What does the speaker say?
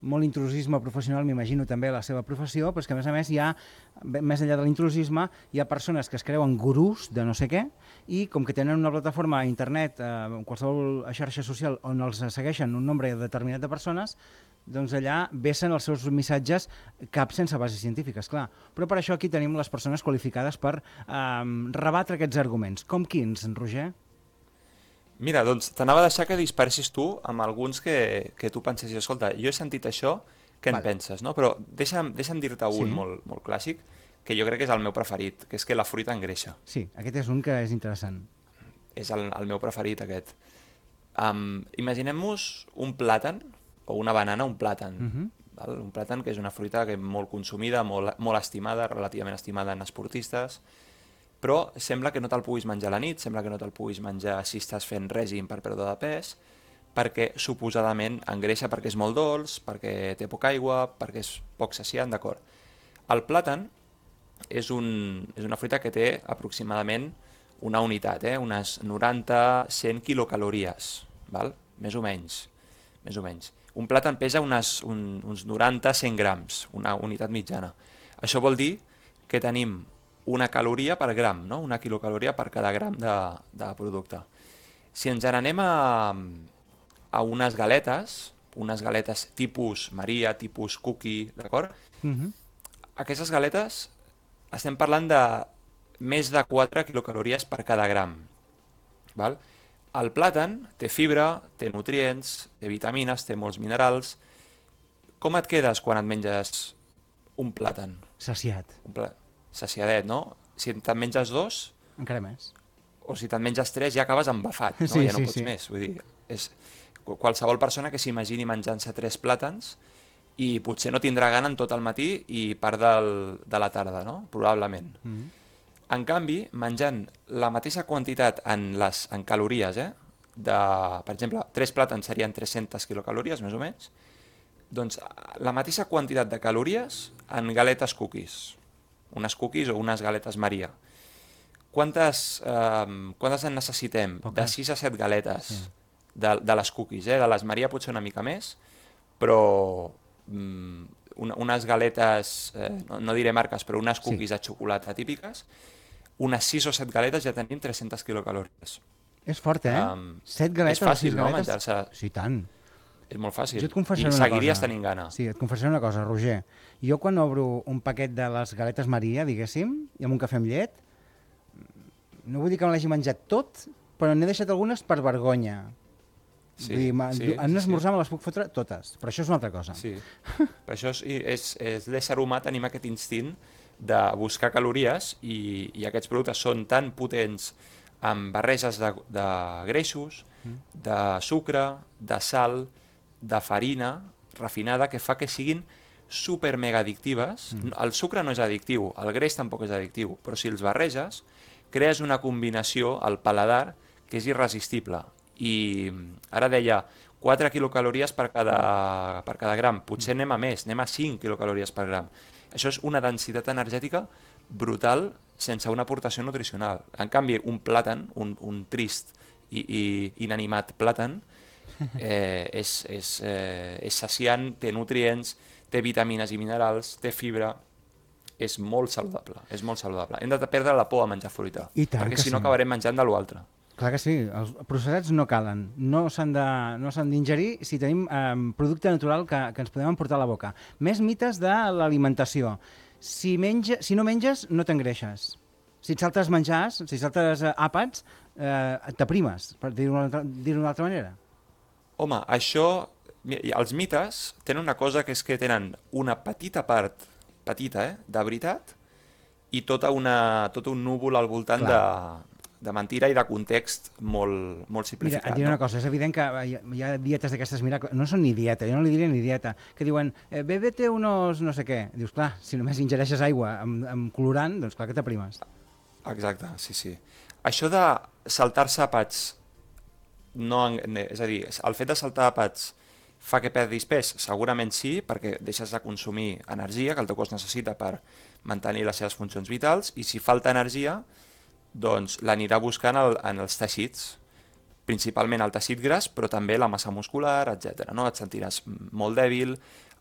molt intrusisme professional, m'imagino també la seva professió, però és que a més hi ha, més enllà de l'intrusisme, hi ha persones que es creuen gurús de no sé què i com que tenen una plataforma a internet, qualsevol xarxa social on els segueixen un nombre determinat de persones, doncs allà vessen els seus missatges cap sense bases científiques, clar. Però per això aquí tenim les persones qualificades per rebatre aquests arguments. Com quins, Roger? Mira, doncs t'anava a deixar que dispersis tu amb alguns que tu pensessis, escolta, jo he sentit això, què en Vale. penses, no? Però deixa'm dir-te un Sí, molt clàssic, que jo crec que és el meu preferit, que és que la fruita engreixa. sí, aquest és un que és interessant. És el meu preferit, aquest. Imaginem-nos un plàtan, o una banana, un plàtan. Mhm. Val? Un plàtan que és una fruita que molt consumida, molt estimada, relativament estimada en esportistes, però sembla que no te'l puguis menjar a la nit, sembla que no te'l puguis menjar si estàs fent règim per perdre de pes, perquè suposadament engreixa perquè és molt dolç, perquè té poca aigua, perquè és poc saciant, d'acord. El plàtan és una fruita que té aproximadament una unitat, unes 90-100 quilocalories, val? Més o menys, més o menys. Un plàtan pesa uns 90-100 grams, una unitat mitjana. Això vol dir que tenim una caloria per gram, no? Una quilocaloria per cada gram de producte. Si ens n'anem a unes galetes tipus Maria, tipus cookie, d'acord? Mhm. Aquestes galetes estem parlant de més de 4 quilocalories per cada gram. Val? El plàtan té fibra, té nutrients, té vitamines, té molts minerals. Com et quedes quan et menges un plàtan? Saciat, Un pla... Saciadet, no? Si te'n menges dos, encara més. o si te'n menges tres, ja acabes embafat, no? Sí, Ja no sí, pots sí. més. Vull dir, és... qualsevol persona que s'imagini menjant-se tres plàtans i potser no tindrà gana en tot el matí i part de la tarda, no? Probablement. Mhm. En canvi, menjant la mateixa quantitat en calories, per exemple, 3 plàtans serien 300 quilocalories, més o menys, doncs la mateixa quantitat de calories en galetes cookies, unes cookies o unes galetes Maria. Quantes en necessitem? De Poques. 6 a 7 galetes Sí. de les cookies, De les Maria potser una mica més, però unes galetes, no diré marques, però unes Sí. cookies de xocolata típiques, unes 6 o 7 galetes ja tenim 300 quilocalòries. És fort, eh? Um, 7 és galetes o 6 fàcil, no?, galetes? menjar-se... Sí, tant. És molt Jo fàcil. et I confessaré una seguiries cosa. tenint gana. Sí, et confessaré una cosa, Roger. Jo quan obro un paquet de les galetes Maria, diguéssim, i amb un cafè amb llet, no vull dir que me l'hagi menjat tot, però n'he deixat algunes per vergonya. Sí, Vull dir, sí, en un sí, sí. esmorzar me les puc fotre totes, però això és una altra cosa. Sí. Per això és l'ésser humà, tenim aquest instint de buscar calories i aquests productes són tan potents amb barreges de greixos, de sucre, de sal, de farina refinada, que fa que siguin super mega addictives. El sucre no és addictiu, el greix tampoc és addictiu, però si els barreges, crees una combinació al paladar que és irresistible. I ara deia 4 quilocalories per cada gram, potser anem a més, anem a 5 quilocalories per gram. Això és una densitat energètica brutal sense una aportació nutricional. En canvi, un plàtan, un trist i inanimat plàtan, és saciant, té nutrients, té vitamines i minerals, té fibra, és molt saludable, és molt saludable. Hem de perdre la por a menjar fruita, I tant perquè que si no sí. acabarem menjant de l'altre. Clar que sí, els processats no calen, no s'han d'ingerir si tenim producte natural que ens podem emportar a la boca. Més mites de l'alimentació. Si no menges, no t'engreixes. Si et saltes menjars, si saltes àpats, t'aprimes, per dir-ho d'una altra manera. Home, això, els mites tenen una cosa que és que tenen una petita part, petita, de veritat, i tot un núvol al voltant Clar. de mentira i de context molt Mira, et simplificat, diré no? una cosa, és evident que hi ha dietes d'aquestes miracles, no són ni dieta, jo no li diria ni dieta, que diuen, bébete unos no sé què. Dius, clar, si només ingereixes aigua amb colorant, doncs clar que t'aprimes. Exacte, sí, sí. Això de saltar-se àpats, no, és a dir, el fet de saltar àpats fa que perdis pes? Segurament sí, perquè deixes de consumir energia que el teu cos necessita per mantenir les seves funcions vitals, i si falta energia, doncs l'anirà buscant en els teixits, principalment el teixit gras, però també la massa muscular, etc. No? Et sentiràs molt dèbil,